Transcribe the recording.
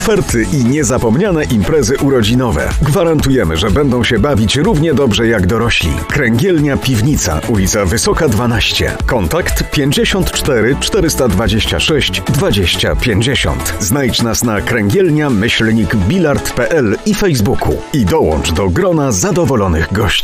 Oferty i niezapomniane imprezy urodzinowe. Gwarantujemy, że będą się bawić równie dobrze jak dorośli. Kręgielnia Piwnica, ulica Wysoka 12. Kontakt 54 426 20 50. Znajdź nas na kręgielnia-bilard.pl i Facebooku i dołącz do grona zadowolonych gości.